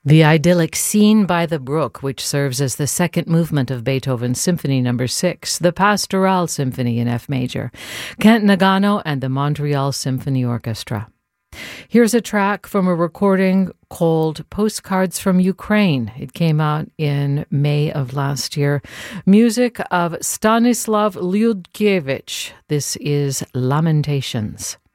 The idyllic Scene by the Brook, which serves as the second movement of Beethoven's Symphony No. 6, the Pastoral Symphony in F major, Kent Nagano and the Montreal Symphony Orchestra. Here's a track from a recording called Postcards from Ukraine. It came out in May of last year. Music of Stanislav Lyudkiewicz. This is Lamentations.